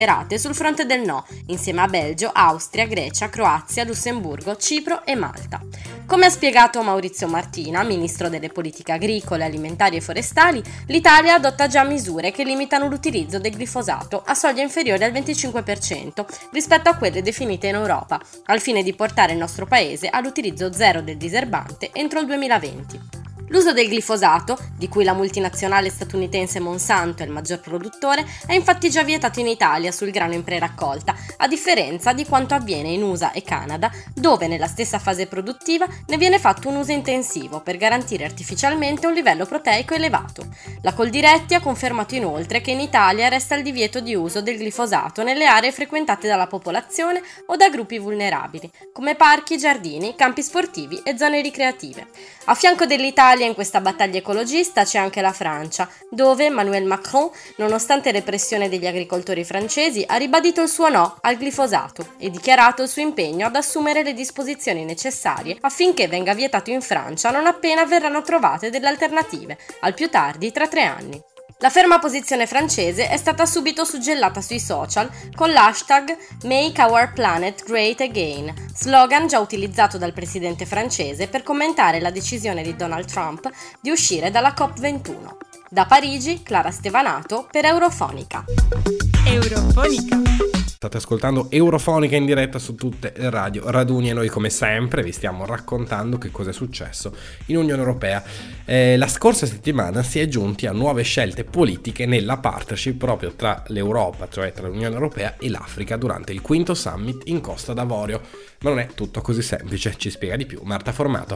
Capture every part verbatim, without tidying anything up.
sul fronte del no, insieme a Belgio, Austria, Grecia, Croazia, Lussemburgo, Cipro e Malta. Come ha spiegato Maurizio Martina, ministro delle politiche agricole, alimentari e forestali, l'Italia adotta già misure che limitano l'utilizzo del glifosato a soglie inferiori al venticinque per cento rispetto a quelle definite in Europa, al fine di portare il nostro paese all'utilizzo zero del diserbante entro il duemilaventi. L'uso del glifosato, di cui la multinazionale statunitense Monsanto è il maggior produttore, è infatti già vietato in Italia sul grano in preraccolta, a differenza di quanto avviene in U S A e Canada, dove nella stessa fase produttiva ne viene fatto un uso intensivo per garantire artificialmente un livello proteico elevato. La Coldiretti ha confermato inoltre che in Italia resta il divieto di uso del glifosato nelle aree frequentate dalla popolazione o da gruppi vulnerabili, come parchi, giardini, campi sportivi e zone ricreative. A fianco dell'Italia in questa battaglia ecologista c'è anche la Francia, dove Emmanuel Macron, nonostante le pressioni degli agricoltori francesi, ha ribadito il suo no al glifosato e dichiarato il suo impegno ad assumere le disposizioni necessarie affinché venga vietato in Francia non appena verranno trovate delle alternative, al più tardi tra tre anni. La ferma posizione francese è stata subito suggellata sui social con l'hashtag Make Our Planet Great Again, slogan già utilizzato dal presidente francese per commentare la decisione di Donald Trump di uscire dalla COP ventuno. Da Parigi, Clara Stevanato per Eurofonica. Eurofonica. State ascoltando Eurofonica in diretta su tutte le radio Raduni e noi come sempre vi stiamo raccontando che cosa è successo in Unione Europea. Eh, la scorsa settimana si è giunti a nuove scelte politiche nella partnership proprio tra l'Europa, cioè tra l'Unione Europea e l'Africa durante il quinto summit in Costa d'Avorio. Ma non è tutto così semplice, ci spiega di più Marta Formato.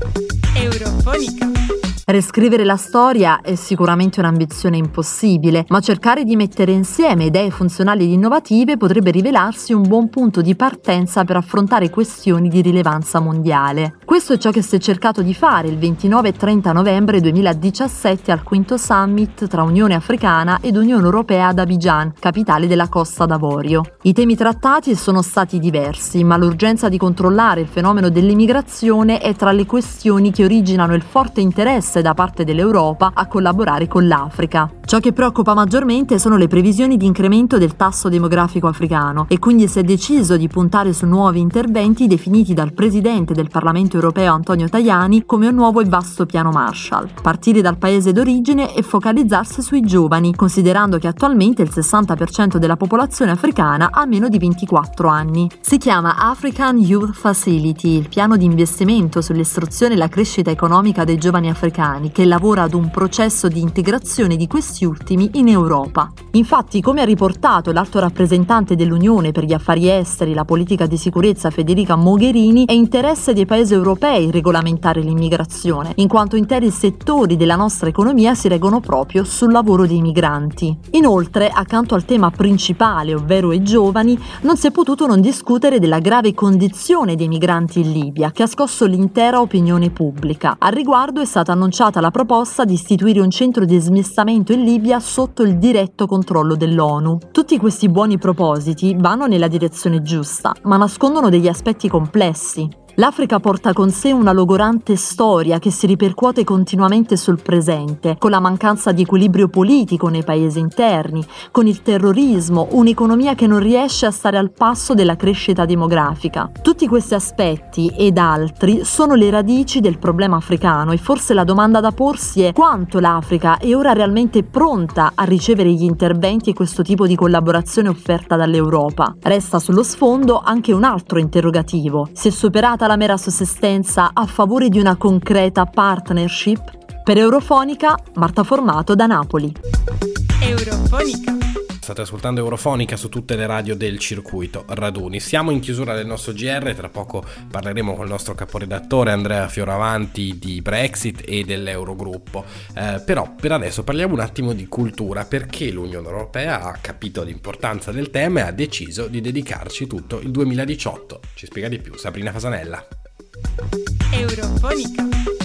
Eurofonica. Riscrivere la storia è sicuramente un'ambizione impossibile, ma cercare di mettere insieme idee funzionali ed innovative potrebbe rivelarsi un buon punto di partenza per affrontare questioni di rilevanza mondiale. Questo è ciò che si è cercato di fare il ventinove e trenta novembre duemiladiciassette al quinto summit tra Unione Africana ed Unione Europea ad Abidjan, capitale della Costa d'Avorio. I temi trattati sono stati diversi, ma l'urgenza di controllare il fenomeno dell'immigrazione è tra le questioni che originano il forte interesse da parte dell'Europa a collaborare con l'Africa. Ciò che preoccupa maggiormente sono le previsioni di incremento del tasso demografico africano e quindi si è deciso di puntare su nuovi interventi definiti dal presidente del Parlamento europeo Antonio Tajani come un nuovo e vasto piano Marshall. Partire dal paese d'origine e focalizzarsi sui giovani, considerando che attualmente il sessanta per cento della popolazione africana ha meno di ventiquattro anni. Si chiama African Youth Facility, il piano di investimento sull'istruzione e la crescita economica dei giovani africani, che lavora ad un processo di integrazione di questi ultimi in Europa. Infatti, come ha riportato l'alto rappresentante dell'Unione per gli affari esteri e la politica di sicurezza Federica Mogherini, è interesse dei paesi europei regolamentare l'immigrazione, in quanto interi settori della nostra economia si reggono proprio sul lavoro dei migranti. Inoltre, accanto al tema principale, ovvero i giovani, non si è potuto non discutere della grave condizione dei migranti in Libia, che ha scosso l'intera opinione pubblica. Al riguardo è stata annunciata la proposta di istituire un centro di smistamento in Libia sotto il diretto controllo dell'ONU. Tutti questi buoni propositi vanno nella direzione giusta, ma nascondono degli aspetti complessi. L'Africa porta con sé una logorante storia che si ripercuote continuamente sul presente, con la mancanza di equilibrio politico nei paesi interni, con il terrorismo, un'economia che non riesce a stare al passo della crescita demografica. Tutti questi aspetti ed altri sono le radici del problema africano e forse la domanda da porsi è quanto l'Africa è ora realmente pronta a ricevere gli interventi e questo tipo di collaborazione offerta dall'Europa. Resta sullo sfondo anche un altro interrogativo: si è superata la mera sussistenza a favore di una concreta partnership? Per Eurofonica, Marta Formato da Napoli. Eurofonica. State ascoltando Eurofonica su tutte le radio del circuito Raduni. Siamo in chiusura del nostro G R, tra poco parleremo con il nostro caporedattore Andrea Fioravanti di Brexit e dell'Eurogruppo. Eh, però per adesso parliamo un attimo di cultura, perché l'Unione Europea ha capito l'importanza del tema e ha deciso di dedicarci tutto il duemiladiciotto. Ci spiega di più Sabrina Fasanella. Eurofonica.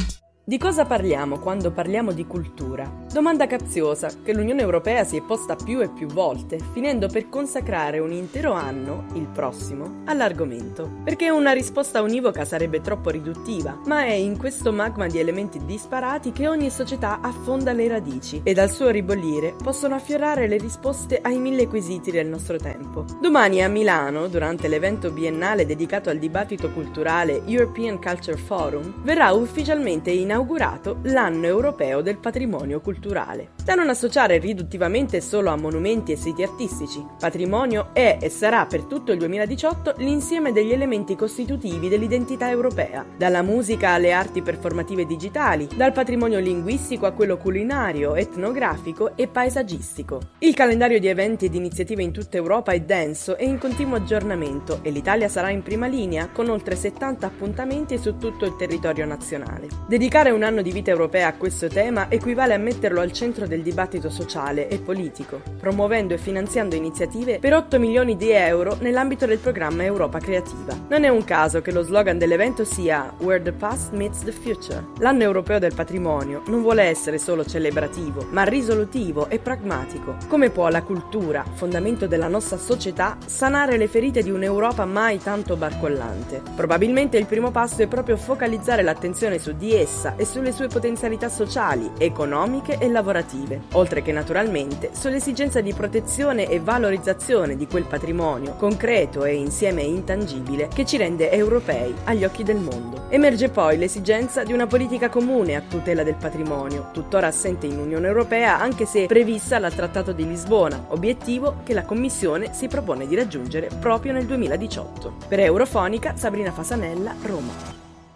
Di cosa parliamo quando parliamo di cultura? Domanda capziosa che l'Unione Europea si è posta più e più volte, finendo per consacrare un intero anno, il prossimo, all'argomento. Perché una risposta univoca sarebbe troppo riduttiva, ma è in questo magma di elementi disparati che ogni società affonda le radici e dal suo ribollire possono affiorare le risposte ai mille quesiti del nostro tempo. Domani a Milano, durante l'evento biennale dedicato al dibattito culturale European Culture Forum, verrà ufficialmente inaugurato inaugurato l'anno europeo del patrimonio culturale. Da non associare riduttivamente solo a monumenti e siti artistici, patrimonio è e sarà per tutto il duemiladiciotto l'insieme degli elementi costitutivi dell'identità europea, dalla musica alle arti performative digitali, dal patrimonio linguistico a quello culinario, etnografico e paesaggistico. Il calendario di eventi ed iniziative in tutta Europa è denso e in continuo aggiornamento e l'Italia sarà in prima linea con oltre settanta appuntamenti su tutto il territorio nazionale. Dedicare un anno di vita europea a questo tema equivale a metterlo al centro del dibattito sociale e politico, promuovendo e finanziando iniziative per otto milioni di euro nell'ambito del programma Europa Creativa. Non è un caso che lo slogan dell'evento sia Where the Past Meets the Future. L'anno europeo del patrimonio non vuole essere solo celebrativo, ma risolutivo e pragmatico. Come può la cultura, fondamento della nostra società, sanare le ferite di un'Europa mai tanto barcollante? Probabilmente il primo passo è proprio focalizzare l'attenzione su di essa e sulle sue potenzialità sociali, economiche e lavorative, oltre che naturalmente sull'esigenza di protezione e valorizzazione di quel patrimonio concreto e insieme intangibile che ci rende europei agli occhi del mondo. Emerge poi l'esigenza di una politica comune a tutela del patrimonio, tuttora assente in Unione Europea anche se prevista dal Trattato di Lisbona, obiettivo che la Commissione si propone di raggiungere proprio nel duemiladiciotto. Per Eurofonica, Sabrina Fasanella, Roma.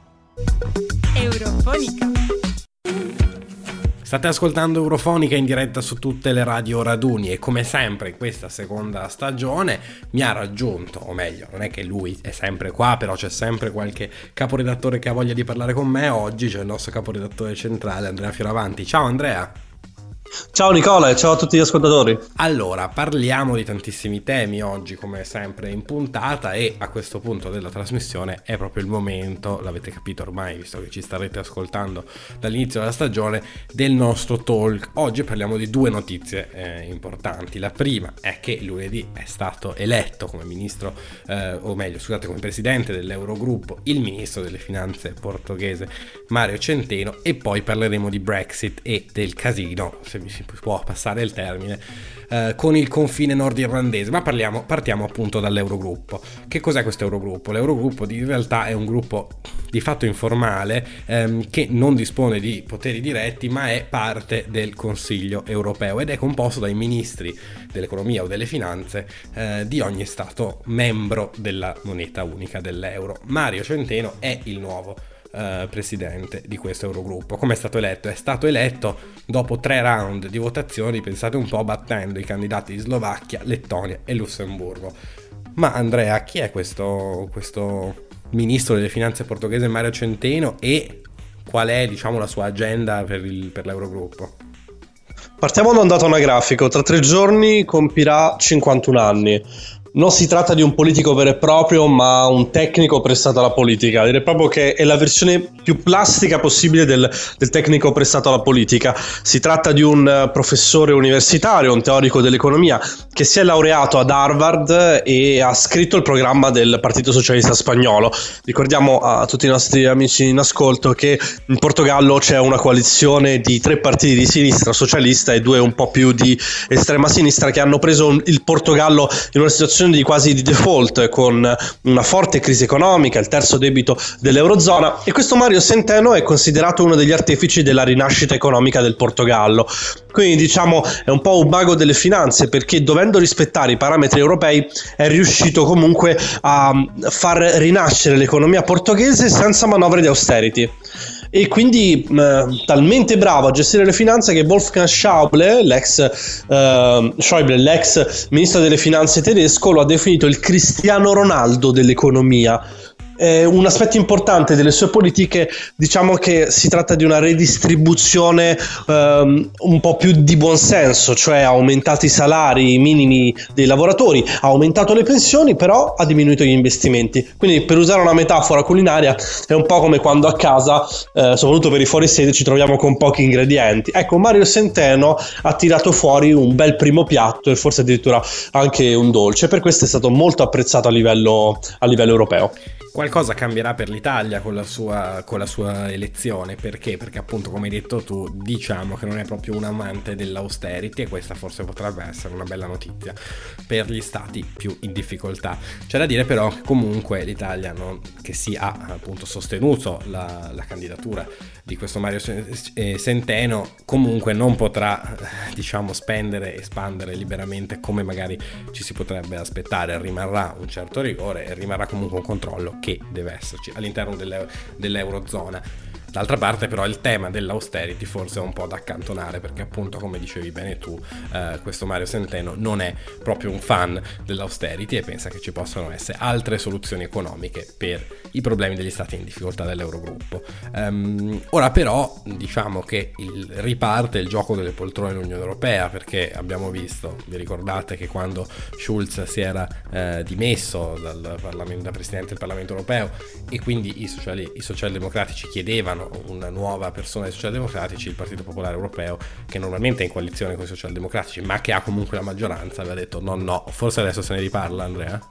Eurofonica. State ascoltando Eurofonica in diretta su tutte le radio Raduni e come sempre in questa seconda stagione mi ha raggiunto, o meglio, non è che lui è sempre qua, però c'è sempre qualche caporedattore che ha voglia di parlare con me. Oggi c'è il nostro caporedattore centrale Andrea Fioravanti. Ciao Andrea. Ciao Nicola e ciao a tutti gli ascoltatori. Allora, parliamo di tantissimi temi oggi come sempre in puntata e a questo punto della trasmissione è proprio il momento, l'avete capito ormai visto che ci starete ascoltando dall'inizio della stagione, del nostro talk. Oggi parliamo di due notizie eh, importanti. La prima è che lunedì è stato eletto come ministro, eh, o meglio scusate come presidente dell'Eurogruppo il ministro delle finanze portoghese Mario Centeno, e poi parleremo di Brexit e del casino, se mi si può passare il termine, eh, con il confine nordirlandese. Ma parliamo, partiamo appunto dall'Eurogruppo. Che cos'è questo Eurogruppo? L'Eurogruppo in realtà è un gruppo di fatto informale ehm, che non dispone di poteri diretti, ma è parte del Consiglio europeo ed è composto dai ministri dell'economia o delle finanze eh, di ogni stato membro della moneta unica dell'euro. Mario Centeno è il nuovo Uh, presidente di questo Eurogruppo. Come è stato eletto? È stato eletto dopo tre round di votazioni, pensate un po', battendo i candidati di Slovacchia, Lettonia e Lussemburgo. Ma Andrea, chi è questo, questo ministro delle finanze portoghese Mario Centeno e qual è, diciamo, la sua agenda per, il, per l'Eurogruppo? Partiamo da un dato anagrafico: tra tre giorni compirà cinquantuno anni. Non si tratta di un politico vero e proprio, ma un tecnico prestato alla politica. Direi proprio che è la versione più plastica possibile del, del tecnico prestato alla politica. Si tratta di un professore universitario, un teorico dell'economia, che si è laureato ad Harvard e ha scritto il programma del Partito Socialista Spagnolo. Ricordiamo a tutti i nostri amici in ascolto che in Portogallo c'è una coalizione di tre partiti di sinistra socialista e due un po' più di estrema sinistra che hanno preso il Portogallo in una situazione di quasi di default, con una forte crisi economica, il terzo debito dell'Eurozona, e questo Mario Centeno è considerato uno degli artefici della rinascita economica del Portogallo. Quindi diciamo è un po' un mago delle finanze, perché dovendo rispettare i parametri europei è riuscito comunque a far rinascere l'economia portoghese senza manovre di austerity. E quindi eh, talmente bravo a gestire le finanze che Wolfgang Schäuble, l'ex, eh, Schäuble, l'ex ministro delle finanze tedesco, lo ha definito il Cristiano Ronaldo dell'economia. eh, un aspetto importante delle sue politiche, diciamo che si tratta di una redistribuzione ehm, un po' più di buonsenso, cioè ha aumentato i salari minimi dei lavoratori, ha aumentato le pensioni, però ha diminuito gli investimenti. Quindi, per usare una metafora culinaria, è un po' come quando a casa, eh, soprattutto per i fuorisede, ci troviamo con pochi ingredienti. Ecco, Mario Centeno ha tirato fuori un bel primo piatto e forse addirittura anche un dolce, per questo è stato molto apprezzato a livello, a livello europeo. Qualcosa cambierà per l'Italia con la sua, con la sua elezione, perché? Perché appunto, come hai detto tu, diciamo che non è proprio un amante dell'austerity, e questa forse potrebbe essere una bella notizia per gli stati più in difficoltà. C'è da dire però che comunque l'Italia, non, che si ha appunto sostenuto la, la candidatura di questo Mario Centeno, comunque non potrà, diciamo, spendere e espandere liberamente come magari ci si potrebbe aspettare. Rimarrà un certo rigore e rimarrà comunque un controllo che deve esserci all'interno delle, dell'Eurozona. D'altra parte però il tema dell'austerity forse è un po' da accantonare, perché appunto, come dicevi bene tu, eh, questo Mario Centeno non è proprio un fan dell'austerity e pensa che ci possano essere altre soluzioni economiche per i problemi degli stati in difficoltà dell'Eurogruppo. Um, ora però diciamo che il, riparte il gioco delle poltrone dell'Unione Europea, perché abbiamo visto, vi ricordate che quando Schulz si era eh, dimesso dal, Parlamento, da Presidente del Parlamento Europeo, e quindi i, sociali, i socialdemocratici chiedevano una nuova persona dei socialdemocratici, il Partito Popolare Europeo, che normalmente è in coalizione con i socialdemocratici ma che ha comunque la maggioranza, aveva detto no no, forse adesso se ne riparla, Andrea?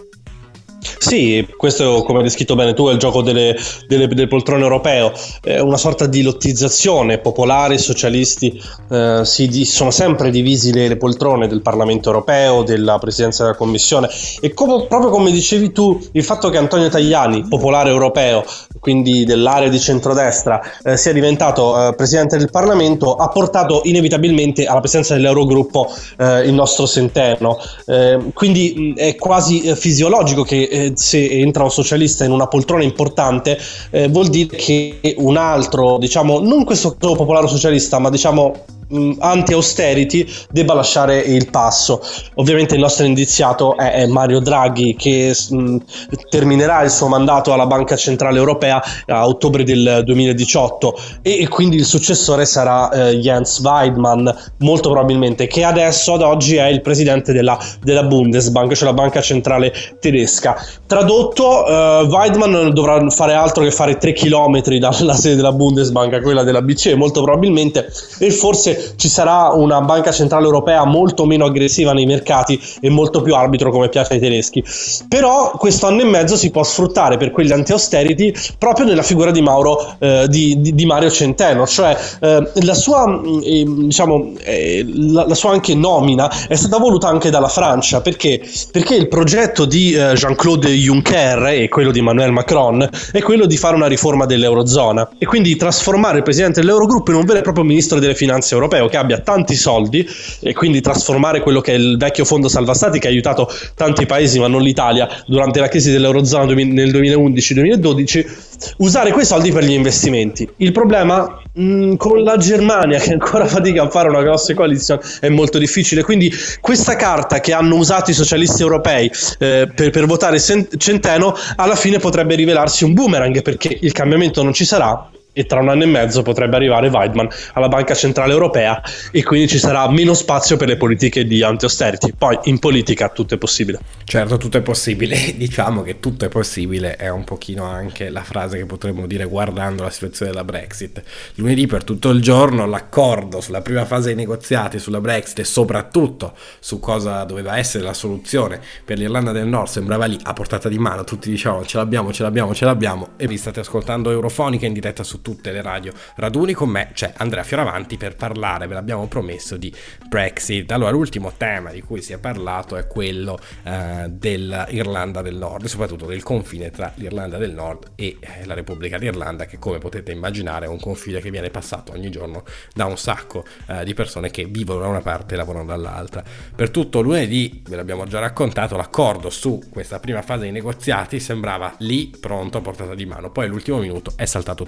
Sì, questo, come hai descritto bene tu, è il gioco delle, delle, delle poltrone europeo, è una sorta di lottizzazione. Popolari, socialisti eh, si di, sono sempre divisi le, le poltrone del Parlamento europeo, della Presidenza della Commissione, e come, proprio come dicevi tu, il fatto che Antonio Tajani, popolare europeo, quindi dell'area di centrodestra, eh, sia diventato eh, Presidente del Parlamento, ha portato inevitabilmente alla presenza dell'Eurogruppo eh, il nostro Centeno, eh, quindi mh, è quasi eh, fisiologico che eh, se entra un socialista in una poltrona importante, eh, vuol dire che un altro, diciamo, non questo popolare socialista, ma diciamo anti-austerity, debba lasciare il passo. Ovviamente il nostro indiziato è, è Mario Draghi, che mh, terminerà il suo mandato alla Banca Centrale Europea a ottobre del duemiladiciotto, e, e quindi il successore sarà eh, Jens Weidmann, molto probabilmente, che adesso ad oggi è il presidente della, della Bundesbank, cioè la banca centrale tedesca. Tradotto, eh, Weidmann non dovrà fare altro che fare tre chilometri dalla sede della Bundesbank a quella della B C E, molto probabilmente, e forse ci sarà una banca centrale europea molto meno aggressiva nei mercati e molto più arbitro, come piace ai tedeschi. Però questo anno e mezzo si può sfruttare per quegli anti-austerity proprio nella figura di Mauro eh, di, di, di Mario Centeno, cioè eh, la sua eh, diciamo eh, la, la sua anche nomina è stata voluta anche dalla Francia, perché perché il progetto di eh, Jean-Claude Juncker e quello di Emmanuel Macron è quello di fare una riforma dell'Eurozona e quindi trasformare il presidente dell'Eurogruppo in un vero e proprio ministro delle finanze europeo, che abbia tanti soldi, e quindi trasformare quello che è il vecchio fondo salva stati, che ha aiutato tanti paesi ma non l'Italia durante la crisi dell'Eurozona nel duemilaundici duemiladodici, usare quei soldi per gli investimenti. Il problema mh, con la Germania, che ancora fatica a fare una grossa coalizione, è molto difficile, quindi questa carta che hanno usato i socialisti europei eh, per, per votare Centeno alla fine potrebbe rivelarsi un boomerang, perché il cambiamento non ci sarà e tra un anno e mezzo potrebbe arrivare Weidmann alla Banca Centrale Europea e quindi ci sarà meno spazio per le politiche di anti-austerity. Poi in politica tutto è possibile. Certo, tutto è possibile. Diciamo che tutto è possibile è un pochino anche la frase che potremmo dire guardando la situazione della Brexit. Lunedì per tutto il giorno l'accordo sulla prima fase dei negoziati sulla Brexit e soprattutto su cosa doveva essere la soluzione per l'Irlanda del Nord sembrava lì a portata di mano. Tutti dicevano ce l'abbiamo, ce l'abbiamo, ce l'abbiamo, e vi state ascoltando Eurofonica in diretta su tutte le radio raduni. Con me c'è Andrea Fioravanti per parlare, ve l'abbiamo promesso, di Brexit. Allora, l'ultimo tema di cui si è parlato è quello eh, dell'Irlanda del Nord e soprattutto del confine tra l'Irlanda del Nord e eh, la Repubblica d'Irlanda, che come potete immaginare è un confine che viene passato ogni giorno da un sacco eh, di persone che vivono da una parte e lavorano dall'altra. Per tutto lunedì, ve l'abbiamo già raccontato, l'accordo su questa prima fase dei negoziati sembrava lì pronto a portata di mano, poi all'ultimo minuto è saltato tutto.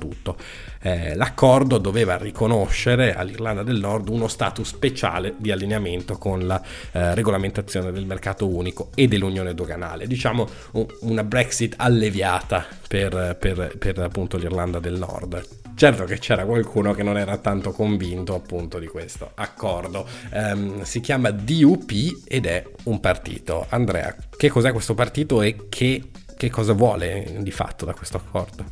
Eh, l'accordo doveva riconoscere all'Irlanda del Nord uno status speciale di allineamento con la eh, regolamentazione del mercato unico e dell'unione doganale, diciamo una Brexit alleviata per, per, per appunto l'Irlanda del Nord. Certo che c'era qualcuno che non era tanto convinto appunto di questo accordo. Um, si chiama D U P ed è un partito. Andrea, che cos'è questo partito e che, che cosa vuole di fatto da questo accordo?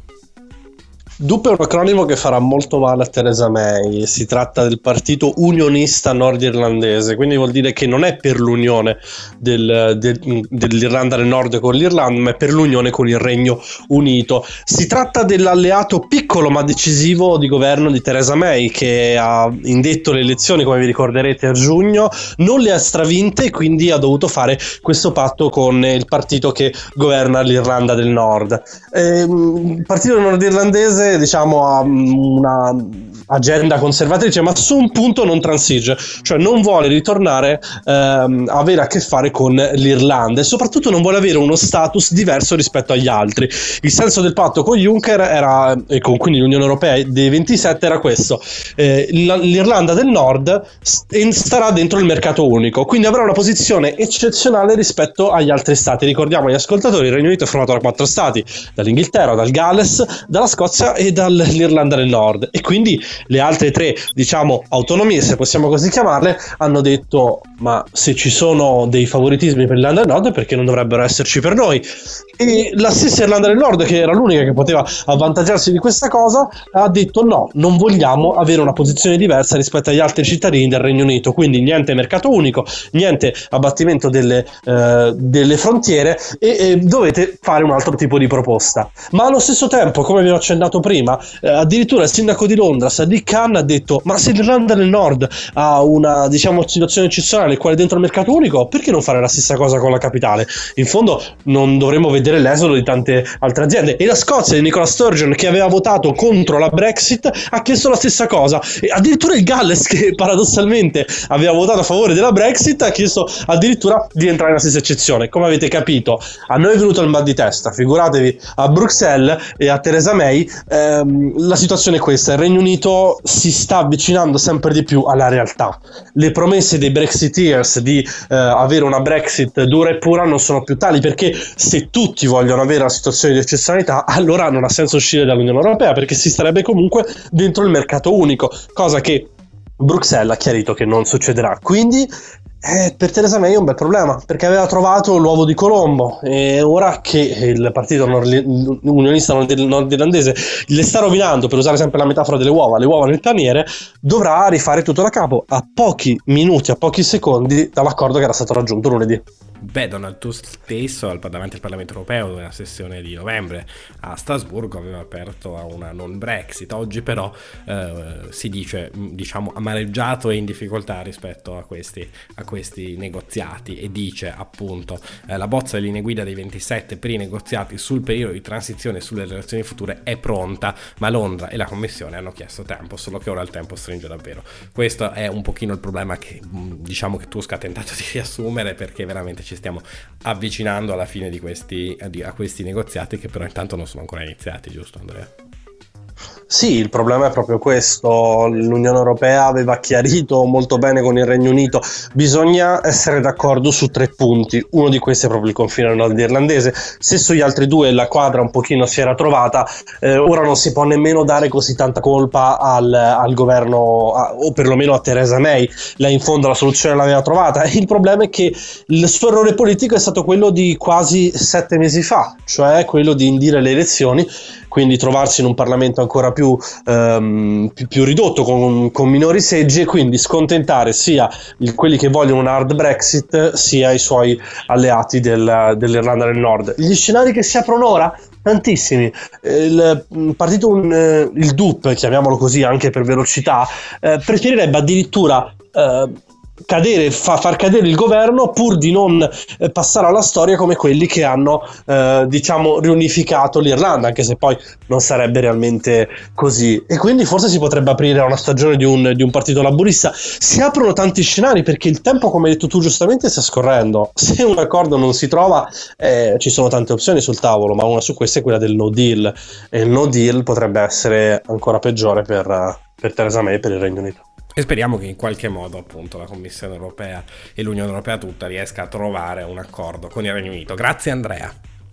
D U P è un acronimo che farà molto male a Theresa May. Si tratta del partito unionista nordirlandese, quindi vuol dire che non è per l'unione del, del, dell'Irlanda del Nord con l'Irlanda, ma è per l'unione con il Regno Unito. Si tratta dell'alleato piccolo ma decisivo di governo di Theresa May, che ha indetto le elezioni, come vi ricorderete, a giugno, non le ha stravinte e quindi ha dovuto fare questo patto con il partito che governa l'Irlanda del Nord. Ehm, il partito nordirlandese, diciamo, ha una agenda conservatrice, ma su un punto non transige, cioè non vuole ritornare ehm, a avere a che fare con l'Irlanda e soprattutto non vuole avere uno status diverso rispetto agli altri. Il senso del patto con Juncker era, e con quindi l'Unione Europea dei ventisette, era questo: eh, l'Irlanda del Nord starà dentro il mercato unico, quindi avrà una posizione eccezionale rispetto agli altri stati. Ricordiamo agli ascoltatori, il Regno Unito è formato da quattro stati: dall'Inghilterra, dal Galles, dalla Scozia e dall'Irlanda del Nord, e quindi le altre tre, diciamo, autonomie, se possiamo così chiamarle, hanno detto: ma se ci sono dei favoritismi per l'Irlanda del Nord, perché non dovrebbero esserci per noi? E la stessa Irlanda del Nord, che era l'unica che poteva avvantaggiarsi di questa cosa, ha detto: no, non vogliamo avere una posizione diversa rispetto agli altri cittadini del Regno Unito, quindi niente mercato unico, niente abbattimento delle, eh, delle frontiere, e, e dovete fare un altro tipo di proposta. Ma allo stesso tempo, come vi ho accennato prima, eh, addirittura il sindaco di Londra, Sadiq Khan, ha detto: ma se l'Irlanda del Nord ha una, diciamo, situazione eccezionale, quale dentro il mercato unico, perché non fare la stessa cosa con la capitale? In fondo non dovremmo vedere l'esodo di tante altre aziende. E la Scozia di Nicola Sturgeon, che aveva votato contro la Brexit, ha chiesto la stessa cosa, e addirittura il Galles, che paradossalmente aveva votato a favore della Brexit, ha chiesto addirittura di entrare nella stessa eccezione. Come avete capito, a noi è venuto il mal di testa, figuratevi a Bruxelles e a Theresa May. Ehm, la situazione è questa: il Regno Unito si sta avvicinando sempre di più alla realtà. Le promesse dei Brexiteers di eh, avere una Brexit dura e pura non sono più tali, perché se tutti vogliono avere una situazione di eccezionalità, allora non ha senso uscire dall'Unione Europea, perché si starebbe comunque dentro il mercato unico, cosa che Bruxelles ha chiarito che non succederà. Quindi eh, per Theresa May è un bel problema, perché aveva trovato l'uovo di Colombo, e ora che il partito nord- unionista nordirlandese le sta rovinando, per usare sempre la metafora delle uova, le uova nel paniere, dovrà rifare tutto da capo a pochi minuti, a pochi secondi dall'accordo che era stato raggiunto lunedì. Beh, Donald Tusk stesso davanti al Parlamento Europeo, nella sessione di novembre a Strasburgo, aveva aperto a una non Brexit. Oggi però eh, si dice, diciamo, amareggiato e in difficoltà rispetto a questi, a questi negoziati, e dice appunto eh, la bozza delle linee guida dei ventisette per i negoziati sul periodo di transizione e sulle relazioni future è pronta, ma Londra e la Commissione hanno chiesto tempo, solo che ora il tempo stringe davvero. Questo è un pochino il problema che, diciamo, che Tusk ha tentato di riassumere, perché veramente ci stiamo avvicinando alla fine di questi, a questi negoziati, che però intanto non sono ancora iniziati, giusto Andrea? Sì, il problema è proprio questo. L'Unione Europea aveva chiarito molto bene con il Regno Unito: bisogna essere d'accordo su tre punti. Uno di questi è proprio il confine nordirlandese. Se sugli altri due la quadra un pochino si era trovata, eh, ora non si può nemmeno dare così tanta colpa al, al governo, a, o perlomeno a Theresa May. Lei in fondo la soluzione l'aveva trovata. Il problema è che il suo errore politico è stato quello di quasi sette mesi fa, cioè quello di indire le elezioni, quindi trovarsi in un Parlamento ancora più, ehm, più, più ridotto, con, con minori seggi, e quindi scontentare sia il, quelli che vogliono un hard Brexit, sia i suoi alleati del, dell'Irlanda del Nord. Gli scenari che si aprono ora? Tantissimi. Il partito, il D U P, chiamiamolo così anche per velocità, eh, preferirebbe addirittura eh, cadere, fa, far cadere il governo pur di non eh, passare alla storia come quelli che hanno eh, diciamo riunificato l'Irlanda, anche se poi non sarebbe realmente così. E quindi forse si potrebbe aprire a una stagione di un, di un partito laburista. Si aprono tanti scenari perché il tempo, come hai detto tu giustamente, sta scorrendo. Se un accordo non si trova, eh, ci sono tante opzioni sul tavolo, ma una su queste è quella del no deal, e il no deal potrebbe essere ancora peggiore per, per Theresa May e per il Regno Unito. E speriamo che in qualche modo appunto la Commissione europea e l'Unione Europea tutta riesca a trovare un accordo con il Regno Unito. Grazie Andrea.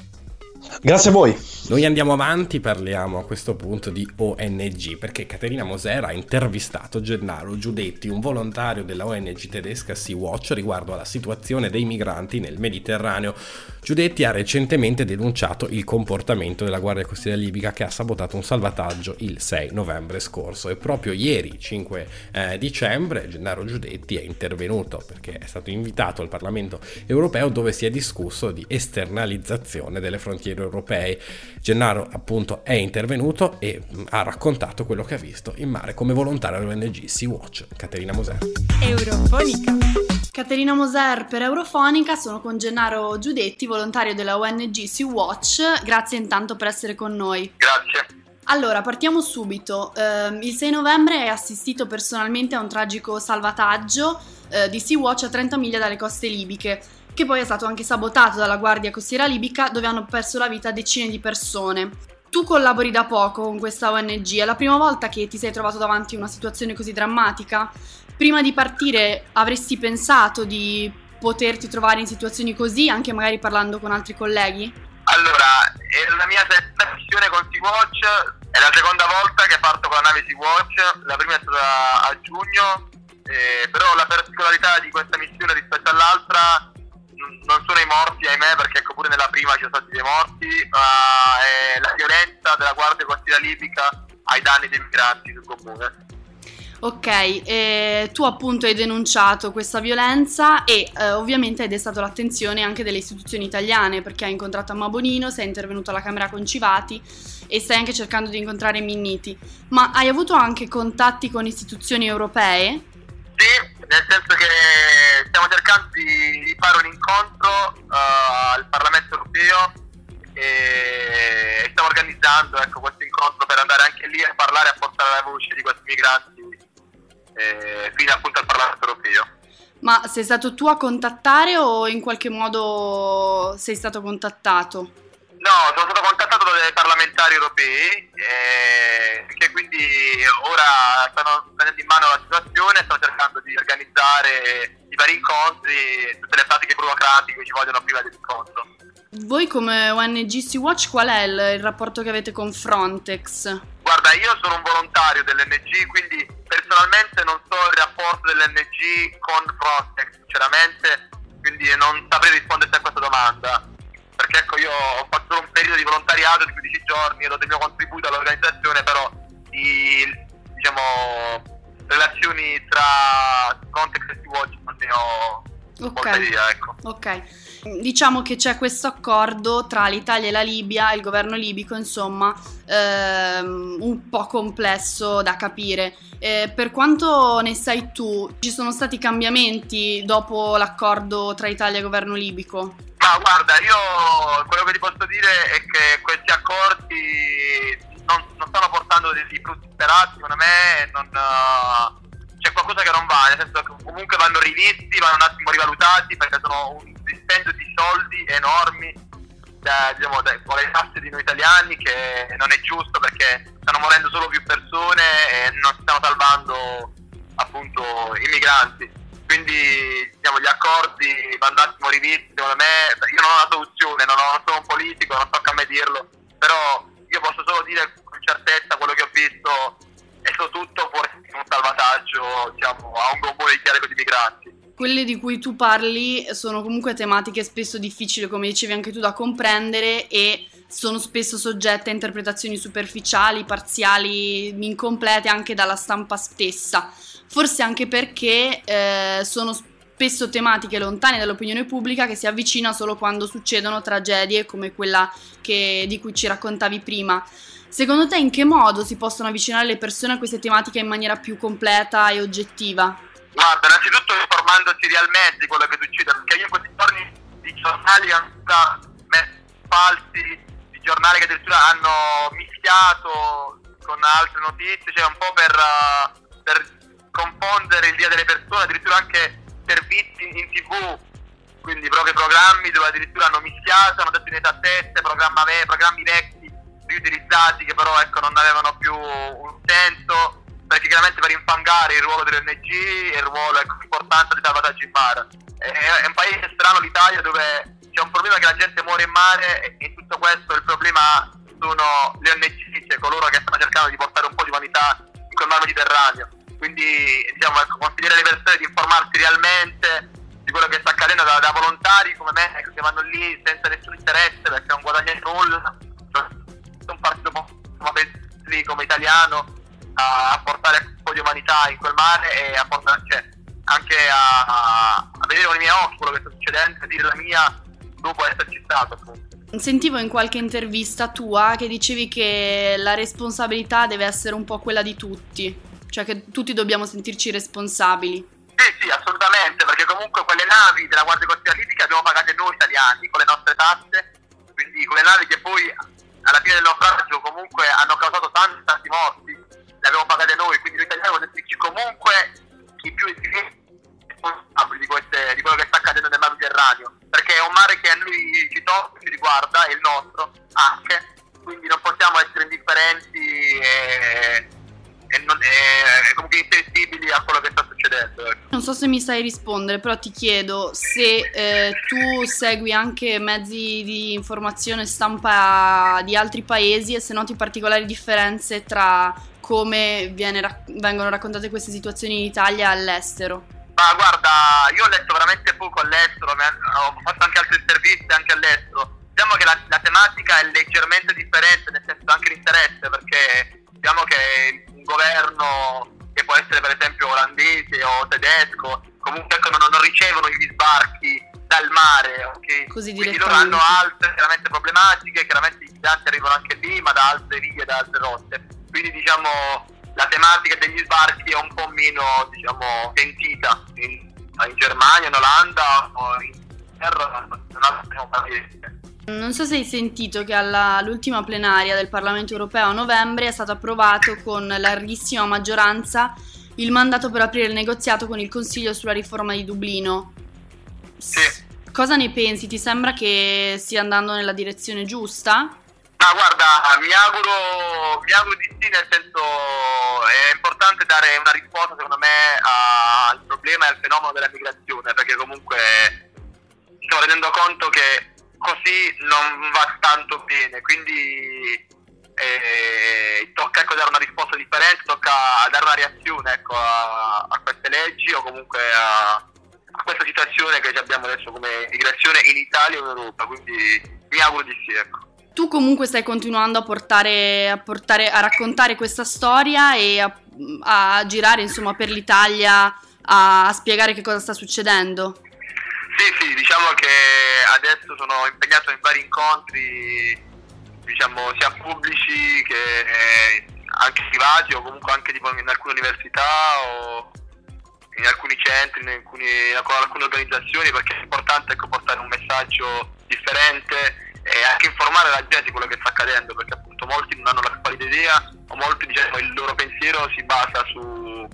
Grazie a voi. Noi andiamo avanti, parliamo a questo punto di O N G, perché Caterina Moser ha intervistato Gennaro Giudetti, un volontario della O N G tedesca Sea-Watch, riguardo alla situazione dei migranti nel Mediterraneo. Giudetti ha recentemente denunciato il comportamento della Guardia Costiera libica, che ha sabotato un salvataggio il sei novembre scorso, e proprio ieri, cinque dicembre, Gennaro Giudetti è intervenuto perché è stato invitato al Parlamento europeo, dove si è discusso di esternalizzazione delle frontiere europee. Gennaro appunto è intervenuto e ha raccontato quello che ha visto in mare come volontario dell'O N G Sea-Watch. Caterina Moser. Eurofonica. Caterina Moser per Eurofonica, sono con Gennaro Giudetti, volontario della O N G Sea-Watch. Grazie intanto per essere con noi. Grazie. Allora, partiamo subito. Eh, il sei novembre hai assistito personalmente a un tragico salvataggio eh, di Sea-Watch a trenta miglia dalle coste libiche, che poi è stato anche sabotato dalla Guardia Costiera libica, dove hanno perso la vita decine di persone. Tu collabori da poco con questa O N G, è la prima volta che ti sei trovato davanti a una situazione così drammatica? Prima di partire avresti pensato di poterti trovare in situazioni così, anche magari parlando con altri colleghi? Allora, è la mia seconda missione con Sea-Watch, è la seconda volta che parto con la nave Sea-Watch, la prima è stata a giugno, eh, però la particolarità di questa missione rispetto all'altra non sono i morti, ahimè, perché ecco, pure nella prima ci sono stati dei morti, ma è la violenza della Guardia Costiera libica ai danni dei migranti sul comune. Ok, eh, tu appunto hai denunciato questa violenza e eh, ovviamente hai destato l'attenzione anche delle istituzioni italiane, perché hai incontrato Amma Bonino, sei intervenuto alla Camera Concivati e stai anche cercando di incontrare Minniti. Ma hai avuto anche contatti con istituzioni europee? Sì, nel senso che stiamo cercando di, di fare un incontro uh, al Parlamento europeo e stiamo organizzando ecco, questo incontro per andare anche lì a parlare e a portare la voce di questi migranti eh, fino appunto al Parlamento europeo. Ma sei stato tu a contattare o in qualche modo sei stato contattato? No, sono stato contattato dai parlamentari europei eh, che quindi ora stanno prendendo in mano la situazione e stanno cercando di organizzare i vari incontri e tutte le pratiche burocratiche che ci vogliono prima dell'incontro. Voi come O N G Sea-Watch qual è il, il rapporto che avete con Frontex? Guarda, io sono un volontario dell'O N G, quindi personalmente non so il rapporto dell'O N G con Frontex, sinceramente, quindi non saprei risponderti a questa domanda. Perché ecco, io ho fatto solo un periodo di volontariato di quindici giorni, ho dato il mio contributo all'organizzazione, però di, diciamo, relazioni tra Frontex e Sea-Watch non ne ho Ok, molta idea, ecco. ok. Diciamo che c'è questo accordo tra l'Italia e la Libia, il governo libico, insomma, ehm, un po' complesso da capire. Eh, per quanto ne sai tu, ci sono stati cambiamenti dopo l'accordo tra Italia e governo libico? Ma guarda, io quello che ti posso dire è che questi accordi non, non stanno portando dei frutti sperati, secondo me non, uh, c'è qualcosa che non va, nel senso che comunque vanno rivisti, vanno un attimo rivalutati, perché sono un dispendio di soldi enormi da, diciamo, da, con le tasse di noi italiani, che non è giusto perché stanno morendo solo più persone e non si stanno salvando appunto i migranti. Quindi diciamo, gli accordi vanno un attimo rivisti, secondo me. Io non ho una soluzione, non, ho, non sono un politico, non tocca a me dirlo, però io posso solo dire con certezza quello che ho visto è soprattutto fuori un salvataggio, diciamo, a un gommone di chiare di migranti. Quelle di cui tu parli sono comunque tematiche spesso difficili, come dicevi anche tu, da comprendere e sono spesso soggette a interpretazioni superficiali, parziali, incomplete anche dalla stampa stessa. Forse anche perché eh, sono spesso tematiche lontane dall'opinione pubblica, che si avvicina solo quando succedono tragedie come quella che, di cui ci raccontavi prima. Secondo te in che modo si possono avvicinare le persone a queste tematiche in maniera più completa e oggettiva? Guarda, innanzitutto informandosi realmente di quello che succede, perché io in questi giorni di giornali hanno falsi, di giornali che addirittura hanno mischiato con altre notizie, cioè un po' per, uh, per confondere il dia delle persone, addirittura anche servizi in tv, quindi proprio programmi dove addirittura hanno mischiato, hanno detto inesattezze, programmi, programmi vecchi riutilizzati che però ecco non avevano più un senso, perché chiaramente per infangare il ruolo dell'O N G e il ruolo ecco, l'importanza di salvataggio in mare. È, è un paese strano l'Italia dove c'è un problema che la gente muore in mare e in tutto questo il problema sono le O N G, cioè coloro che stanno cercando di portare un po' di umanità in quel mar Mediterraneo. Quindi diciamo ecco, consigliare alle persone di informarsi realmente di quello che sta accadendo da, da volontari come me, ecco, che vanno lì senza nessun interesse perché non guadagnano nulla, cioè, un partito come lì come italiano a, a portare un po' di umanità in quel mare e a portare, cioè, anche a, a, a vedere con i miei occhi quello che sta succedendo e dire la mia dopo esserci stato appunto. Sentivo in qualche intervista tua che dicevi che la responsabilità deve essere un po' quella di tutti, cioè che tutti dobbiamo sentirci responsabili. Sì, sì, assolutamente, perché comunque quelle navi della Guardia Costiera Libica abbiamo pagate noi italiani con le nostre tasse, quindi quelle navi che poi alla fine del naufragio comunque hanno causato tanti tanti morti, le abbiamo pagate noi, quindi noi italiani dobbiamo sentirci comunque i più responsabili di, queste, di quello che sta accadendo nel mar Mediterraneo, perché è un mare che a noi ci tocca, ci riguarda, è il nostro anche, quindi non possiamo essere indifferenti e, e, non, e, e comunque insensibili a quello che sta succedendo. Non so se mi sai rispondere, però ti chiedo se eh, tu segui anche mezzi di informazione stampa di altri paesi e se noti particolari differenze tra come viene, vengono raccontate queste situazioni in Italia e all'estero. Ma guarda, io ho letto veramente poco all'estero, ho fatto anche altre interviste anche all'estero. Diciamo che la, la tematica è leggermente differente, nel senso anche l'interesse, perché diciamo che un governo che può essere per esempio olandese o tedesco, comunque ecco, non, non ricevono gli sbarchi dal mare, okay? Così quindi loro hanno altre chiaramente problematiche, chiaramente i migranti arrivano anche lì, ma da altre vie, da altre rotte. Quindi diciamo la tematica degli sbarchi è un po' meno diciamo sentita in, in Germania, in Olanda o in Inghilterra, non altro paese. Non so se hai sentito che all'ultima plenaria del Parlamento Europeo a novembre è stato approvato con larghissima maggioranza il mandato per aprire il negoziato con il Consiglio sulla riforma di Dublino. Sì. Cosa ne pensi? Ti sembra che stia andando nella direzione giusta? Ah, guarda, mi auguro, mi auguro di sì, nel senso è importante dare una risposta secondo me al problema e al fenomeno della migrazione, perché comunque ci stiamo rendendo conto che così non va tanto bene, quindi eh, tocca ecco, dare una risposta differente, tocca dare una reazione ecco, a, a queste leggi o comunque a, a questa situazione che abbiamo adesso come migrazione in Italia e in Europa, quindi mi auguro di sì. Ecco. Tu comunque stai continuando a portare, a, portare, a raccontare questa storia e a, a girare insomma per l'Italia a, a spiegare che cosa sta succedendo. Sì, sì, diciamo che adesso sono impegnato in vari incontri, diciamo sia pubblici che anche privati o comunque anche tipo in alcune università o in alcuni centri, in alcuni, in alcune organizzazioni, perché è importante ecco, portare un messaggio differente e anche informare la gente di quello che sta accadendo, perché appunto molti non hanno la pallida idea o molti diciamo il loro pensiero si basa su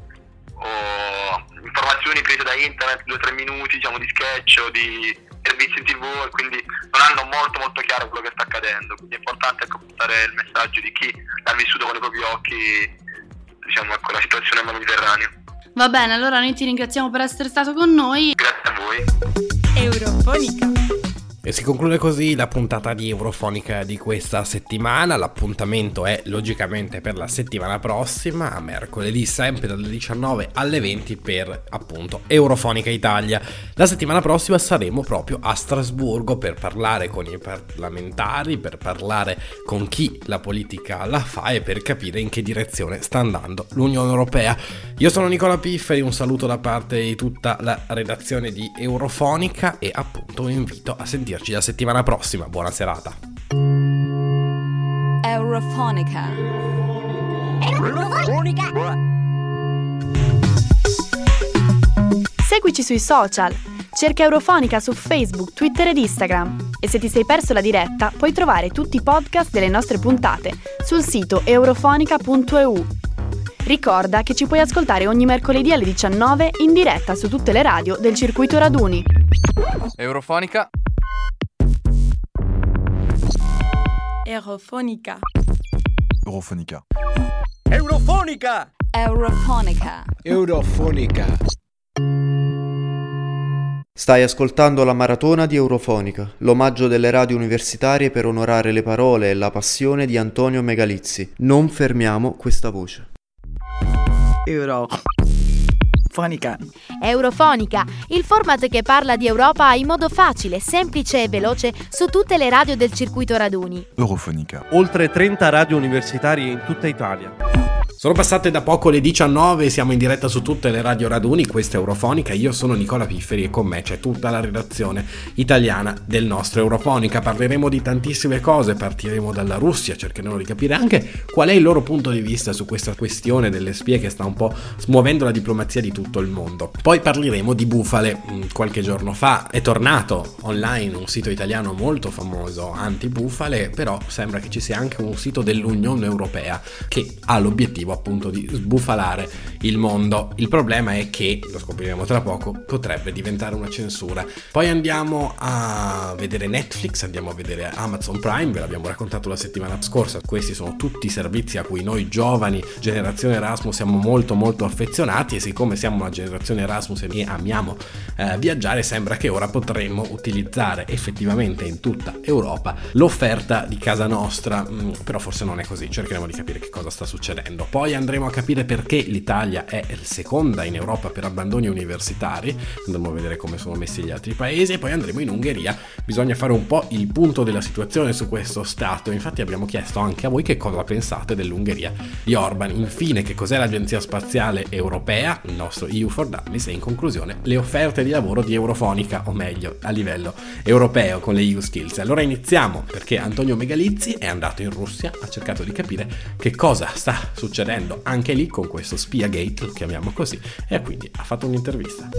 o informazioni prese da internet, due o tre minuti diciamo di sketch o di servizi in tv e quindi non hanno molto molto chiaro quello che sta accadendo, quindi è importante ecco, portare il messaggio di chi l'ha vissuto con i propri occhi diciamo ecco, la situazione nel Mediterraneo. Va bene, allora noi ti ringraziamo per essere stato con noi. Grazie a voi. Eurofonica. E si conclude così la puntata di Eurofonica di questa settimana. L'appuntamento è logicamente per la settimana prossima, a mercoledì sempre dalle diciannove alle venti per appunto Eurofonica Italia. La settimana prossima saremo proprio a Strasburgo per parlare con i parlamentari, per parlare con chi la politica la fa e per capire in che direzione sta andando l'Unione Europea. Io sono Nicola Pifferi, un saluto da parte di tutta la redazione di Eurofonica e appunto vi invito a sentire la settimana prossima. Buona serata. Eurofonica. Eurofonica. Seguici sui social, cerca Eurofonica su Facebook, Twitter ed Instagram. E se ti sei perso la diretta, puoi trovare tutti i podcast delle nostre puntate sul sito eurofonica punto e u. Ricorda che ci puoi ascoltare ogni mercoledì alle diciannove in diretta su tutte le radio del circuito Raduni. Eurofonica. Eurofonica. Eurofonica. Eurofonica. Eurofonica. Eurofonica. Stai ascoltando la maratona di Eurofonica, l'omaggio delle radio universitarie per onorare le parole e la passione di Antonio Megalizzi. Non fermiamo questa voce. Eurofonica. Eurofonica, il format che parla di Europa in modo facile, semplice e veloce su tutte le radio del circuito Raduni. Eurofonica. Oltre trenta radio universitarie in tutta Italia. Sono passate da poco le diciannove, siamo in diretta su tutte le radio Raduni, questa è Eurofonica, io sono Nicola Pifferi e con me c'è tutta la redazione italiana del nostro Eurofonica. Parleremo di tantissime cose, partiremo dalla Russia, cercheremo di capire anche qual è il loro punto di vista su questa questione delle spie che sta un po' smuovendo la diplomazia di tutto il mondo. Poi parleremo di bufale. Qualche giorno fa è tornato online un sito italiano molto famoso anti-bufale, però sembra che ci sia anche un sito dell'Unione Europea che ha l'obiettivo appunto di sbufalare il mondo. Il problema è che, lo scopriremo tra poco, potrebbe diventare una censura. Poi andiamo a vedere Netflix, andiamo a vedere Amazon Prime, ve l'abbiamo raccontato la settimana scorsa. Questi sono tutti i servizi a cui noi giovani, generazione Erasmus, siamo molto molto affezionati, e siccome siamo una generazione Erasmus e amiamo eh, viaggiare, sembra che ora potremmo utilizzare effettivamente in tutta Europa l'offerta di casa nostra, mm, però forse non è così, cercheremo di capire che cosa sta succedendo. Poi andremo a capire perché l'Italia è seconda in Europa per abbandoni universitari, andremo a vedere come sono messi gli altri paesi, e poi andremo in Ungheria. Bisogna fare un po' il punto della situazione su questo stato, infatti abbiamo chiesto anche a voi che cosa pensate dell'Ungheria di Orban. Infine, che cos'è l'Agenzia Spaziale Europea, il nostro E U for Dummies, e in conclusione le offerte di lavoro di Eurofonica, o meglio a livello europeo con le E U Skills. Allora iniziamo, perché Antonio Megalizzi è andato in Russia, ha cercato di capire che cosa sta succedendo anche lì con questo Spiagate, lo chiamiamo così, e quindi ha fatto un'intervista.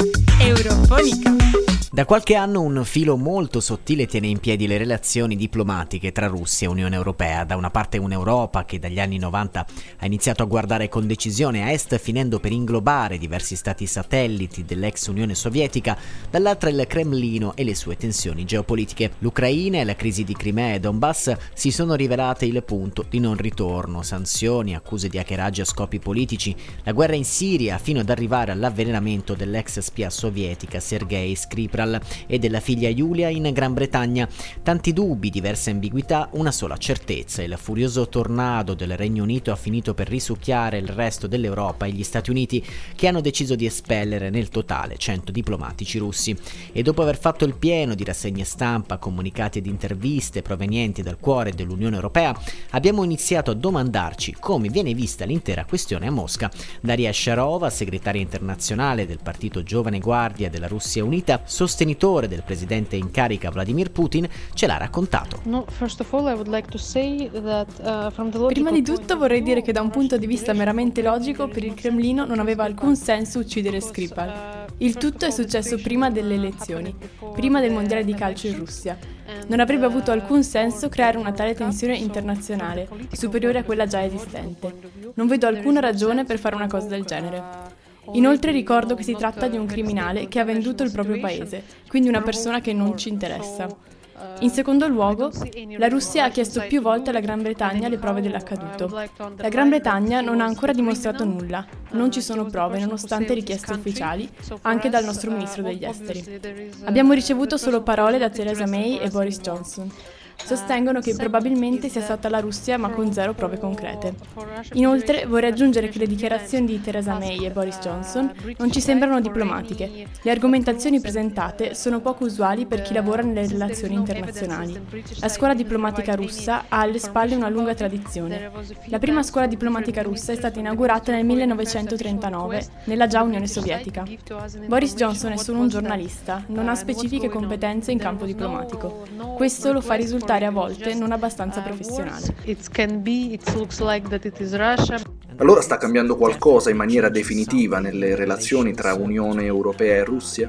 Eurofonica. Da qualche anno un filo molto sottile tiene in piedi le relazioni diplomatiche tra Russia e Unione Europea. Da una parte un'Europa che dagli anni novanta ha iniziato a guardare con decisione a est, finendo per inglobare diversi stati satelliti dell'ex Unione Sovietica, dall'altra il Cremlino e le sue tensioni geopolitiche. L'Ucraina e la crisi di Crimea e Donbass si sono rivelate il punto di non ritorno. Sanzioni, accuse di hackeraggio a scopi politici, la guerra in Siria, fino ad arrivare all'avvelenamento dell'ex spia sovietica Sergei Skripal e della figlia Yulia in Gran Bretagna. Tanti dubbi, diverse ambiguità, una sola certezza: il furioso tornado del Regno Unito ha finito per risucchiare il resto dell'Europa e gli Stati Uniti, che hanno deciso di espellere nel totale cento diplomatici russi. E dopo aver fatto il pieno di rassegne stampa, comunicati ed interviste provenienti dal cuore dell'Unione Europea, abbiamo iniziato a domandarci come viene vista l'intera questione a Mosca. Daria Sharova, segretaria internazionale del partito Giovane Guardia della Russia Unita, sostenitore del presidente in carica Vladimir Putin, ce l'ha raccontato. Prima di tutto vorrei dire che da un punto di vista meramente logico per il Cremlino non aveva alcun senso uccidere Skripal. Il tutto è successo prima delle elezioni, prima del mondiale di calcio in Russia. Non avrebbe avuto alcun senso creare una tale tensione internazionale, superiore a quella già esistente. Non vedo alcuna ragione per fare una cosa del genere. Inoltre ricordo che si tratta di un criminale che ha venduto il proprio paese, quindi una persona che non ci interessa. In secondo luogo, la Russia ha chiesto più volte alla Gran Bretagna le prove dell'accaduto. La Gran Bretagna non ha ancora dimostrato nulla, non ci sono prove nonostante richieste ufficiali, anche dal nostro ministro degli esteri. Abbiamo ricevuto solo parole da Theresa May e Boris Johnson. Sostengono che probabilmente sia stata la Russia, ma con zero prove concrete. Inoltre vorrei aggiungere che le dichiarazioni di Theresa May e Boris Johnson non ci sembrano diplomatiche. Le argomentazioni presentate sono poco usuali per chi lavora nelle relazioni internazionali. La scuola diplomatica russa ha alle spalle una lunga tradizione. La prima scuola diplomatica russa è stata inaugurata nel millenovecentotrentanove nella già Unione Sovietica. Boris Johnson è solo un giornalista, non ha specifiche competenze in campo diplomatico. Questo lo fa risultare a volte non abbastanza professionale. Allora sta cambiando qualcosa in maniera definitiva nelle relazioni tra Unione Europea e Russia?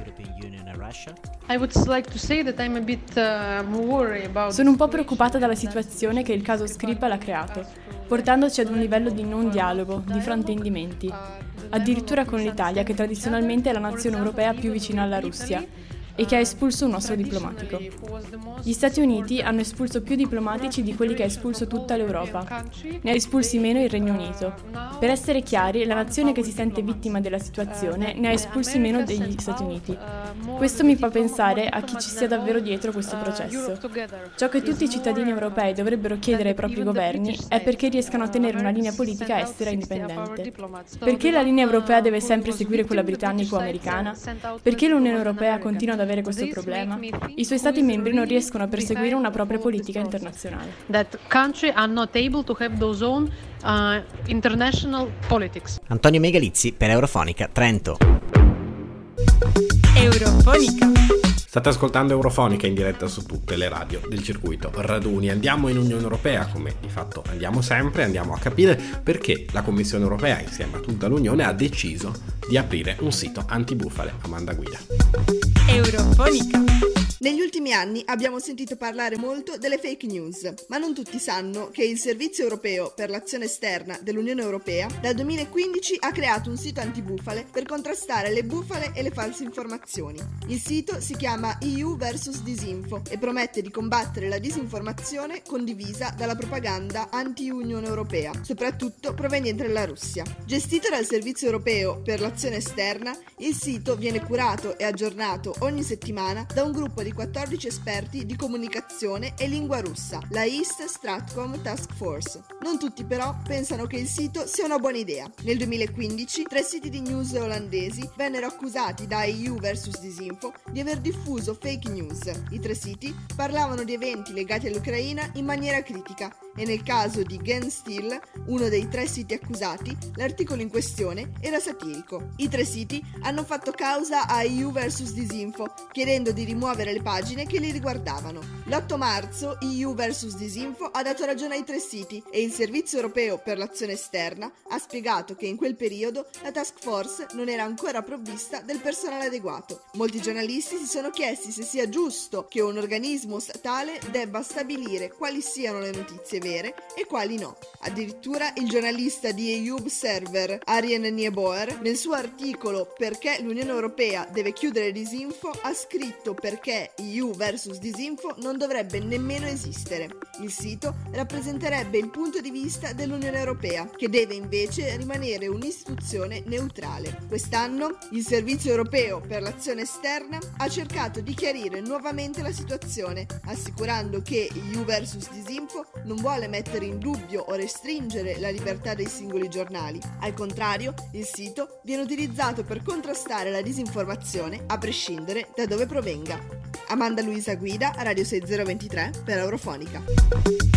Sono un po' preoccupata dalla situazione che il caso Skripal ha creato, portandoci ad un livello di non dialogo, di fraintendimenti, addirittura con l'Italia, che tradizionalmente è la nazione europea più vicina alla Russia e che ha espulso un nostro diplomatico. Gli Stati Uniti hanno espulso più diplomatici di quelli che ha espulso tutta l'Europa. Ne ha espulsi meno il Regno Unito. Per essere chiari, la nazione che si sente vittima della situazione ne ha espulsi meno degli Stati Uniti. Questo mi fa pensare a chi ci sia davvero dietro questo processo. Ciò che tutti i cittadini europei dovrebbero chiedere ai propri governi è perché riescano a tenere una linea politica estera indipendente. Perché la linea europea deve sempre seguire quella britannico-americana? Perché l'Unione Europea continua ad avere questo problema? I suoi Stati membri non riescono a perseguire una propria politica internazionale. That country are not able to have those own uh, international politics. Antonio Megalizzi per Eurofonica Trento. Eurofonica. State ascoltando Eurofonica in diretta su tutte le radio del circuito Raduni. Andiamo in Unione Europea, come di fatto andiamo sempre, andiamo a capire perché la Commissione Europea, insieme a tutta l'Unione, ha deciso di aprire un sito antibufale. Amanda guida. Eurofonica. Negli ultimi anni abbiamo sentito parlare molto delle fake news, ma non tutti sanno che il Servizio Europeo per l'Azione Esterna dell'Unione Europea dal duemilaquindici ha creato un sito antibufale per contrastare le bufale e le false informazioni. Il sito si chiama E U versus Disinfo e promette di combattere la disinformazione condivisa dalla propaganda anti-Unione Europea, soprattutto proveniente dalla Russia. Gestito dal Servizio Europeo per l'Azione Esterna, il sito viene curato e aggiornato ogni settimana da un gruppo di quattordici esperti di comunicazione e lingua russa, la East Stratcom Task Force. Non tutti però pensano che il sito sia una buona idea. Nel duemilaquindici tre siti di news olandesi vennero accusati da E U versus Disinfo di aver diffuso fake news. I tre siti parlavano di eventi legati all'Ucraina in maniera critica e nel caso di Gen Steel, uno dei tre siti accusati, l'articolo in questione era satirico. I tre siti hanno fatto causa a E U versus Disinfo chiedendo di rimuovere le pagine che li riguardavano. L'otto marzo E U versus Disinfo ha dato ragione ai tre siti e il Servizio Europeo per l'Azione Esterna ha spiegato che in quel periodo la task force non era ancora provvista del personale adeguato. Molti giornalisti si sono chiesti se sia giusto che un organismo statale debba stabilire quali siano le notizie vere e quali no. Addirittura il giornalista di E U Observer Arjen Nieboer nel suo articolo Perché l'Unione Europea deve chiudere Disinfo ha scritto perché E U versus Disinfo non dovrebbe nemmeno esistere. Il sito rappresenterebbe il punto di vista dell'Unione Europea, che deve invece rimanere un'istituzione neutrale. Quest'anno il Servizio Europeo per l'Azione Esterna ha cercato di chiarire nuovamente la situazione, assicurando che E U versus Disinfo non vuole mettere in dubbio o restringere la libertà dei singoli giornali. Al contrario, il sito viene utilizzato per contrastare la disinformazione a prescindere da dove provenga. Amanda Luisa guida, Radio sei zero due tre per Eurofonica.